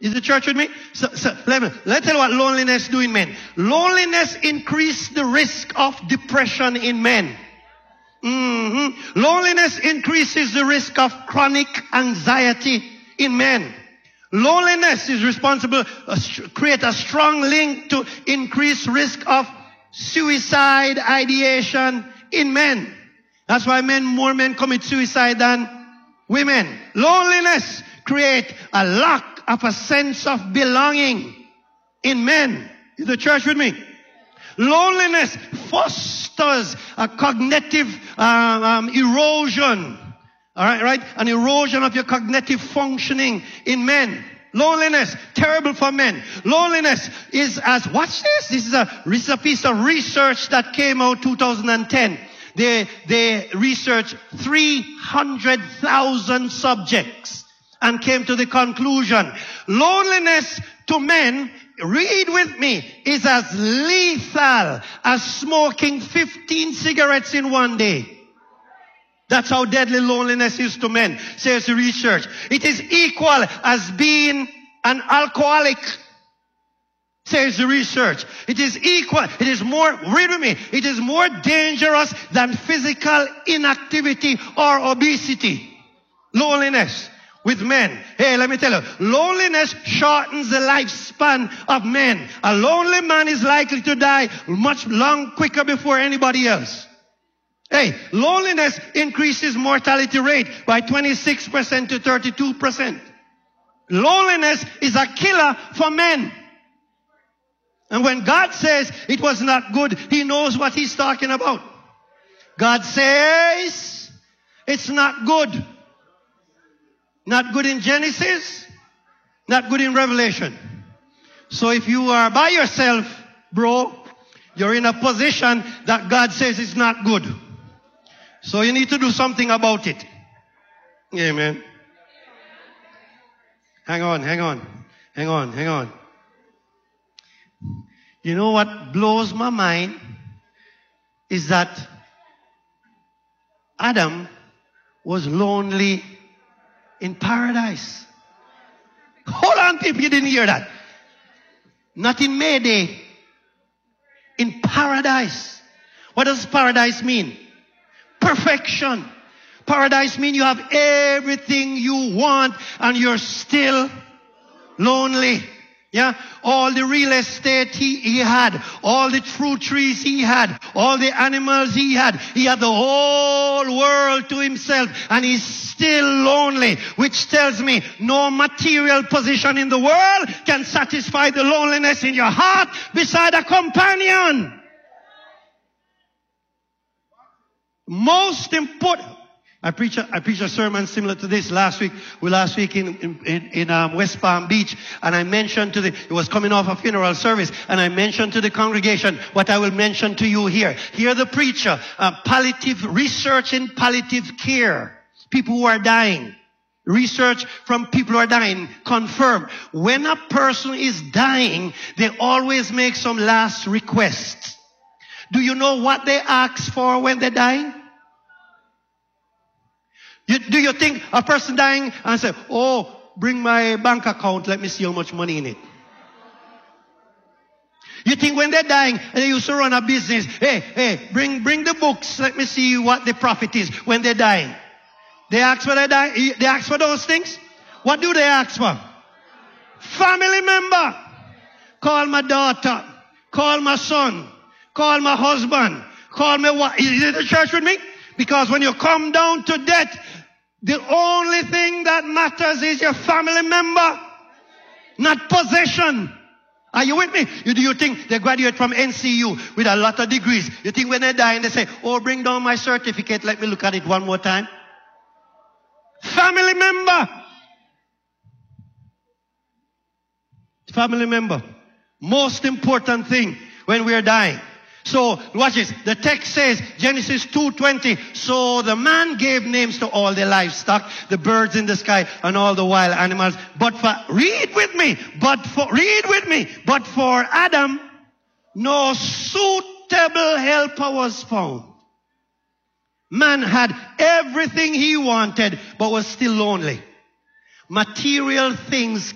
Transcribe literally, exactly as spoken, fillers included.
Is the church with me? So, so let me, let's tell you what loneliness do in men. Loneliness increases the risk of depression in men. Mm-hmm. Loneliness increases the risk of chronic anxiety in men. Loneliness is responsible, uh, create a strong link to increased risk of suicide ideation in men. That's why men, more men commit suicide than women. Loneliness create a lack of a sense of belonging in men. Is the church with me? Loneliness fosters a cognitive um, um, erosion. All right, right? An erosion of your cognitive functioning in men. Loneliness, terrible for men. Loneliness is as, watch this, this is a, this is a piece of research that came out two thousand ten. They, they researched three hundred thousand subjects and came to the conclusion, loneliness to men, read with me, is as lethal as smoking fifteen cigarettes in one day. That's how deadly loneliness is to men, says the research. It is equal as being an alcoholic, says the research. It is equal, it is more, read with me, it is more dangerous than physical inactivity or obesity. Loneliness with men. Hey, let me tell you, loneliness shortens the lifespan of men. A lonely man is likely to die much long quicker before anybody else. Hey, loneliness increases mortality rate by twenty-six percent to thirty-two percent. Loneliness is a killer for men. And when God says it was not good, He knows what He's talking about. God says it's not good. Not good in Genesis, not good in Revelation. So if you are by yourself, bro, you're in a position that God says is not good. So you need to do something about it. Amen. Hang on, hang on, hang on, hang on. You know what blows my mind is that Adam was lonely in paradise. Hold on, people, you didn't hear that. Not in Mayday. In paradise. What does paradise mean? Perfection. Paradise means you have everything you want and you're still lonely. Yeah, all the real estate he, he had, all the fruit trees he had, all the animals he had, he had the whole world to himself and he's still lonely, which tells me no material position in the world can satisfy the loneliness in your heart beside a companion. Most important. I preached a, I preached a sermon similar to this last week. We last week in in, in um, West Palm Beach, and I mentioned to the it was coming off a funeral service, and I mentioned to the congregation what I will mention to you here. Hear the preacher, uh, palliative research in palliative care, people who are dying. Research from people who are dying confirm when a person is dying, they always make some last requests. Do you know what they ask for when they're dying? You, do you think a person dying and say, oh, bring my bank account, let me see how much money in it? You think when they're dying and they used to run a business, hey, hey, bring, bring the books, let me see what the profit is when they're dying. They ask for they die, they ask for those things? What do they ask for? Family member. Call my daughter. Call my son. Call my husband. Call my wife. Is it the church with me? Because when you come down to death, the only thing that matters is your family member, not possession. Are you with me? You, do you think they graduate from N C U with a lot of degrees? You think when they die and they say, oh, bring down my certificate, let me look at it one more time? Family member. Family member. Most important thing when we are dying. So, watch this. The text says, Genesis two twenty, so the man gave names to all the livestock, the birds in the sky, and all the wild animals. But for, read with me, but for, read with me, but for Adam, no suitable helper was found. Man had everything he wanted, but was still lonely. Material things